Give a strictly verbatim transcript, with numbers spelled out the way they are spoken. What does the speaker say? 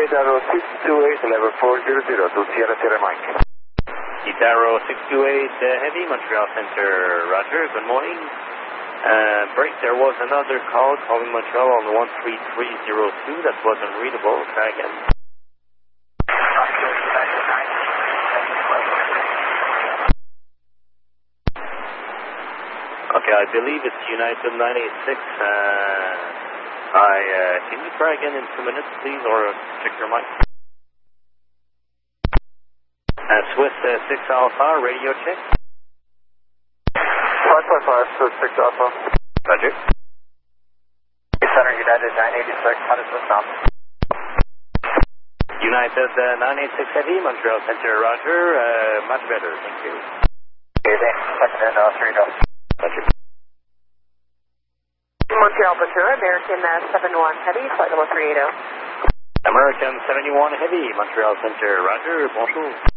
Itaro six two eight, level four zero zero to Sierra Sierra Mike. Itaro six two eight uh, Heavy, Montreal Center, roger, good morning. Uh, break, there was another call calling Montreal on the one three three zero two that was unreadable. Try again. Okay, I believe it's United nine eight six. Uh, I, uh, can you try again in two minutes, please, or check your mic? Uh, Swiss uh, six Alpha, radio check. five five five, Swiss six Alpha. Roger. Center United nine eighty-six, how does this sound? United uh, nine eight six Heavy, Montreal Center, roger, uh, much better, thank you. Okay, then, second and uh, three dots. Roger. Montreal Ventura, American uh, seven one Heavy, flight level three eighty. American seventy-one Heavy, Montreal Center, roger, bonjour.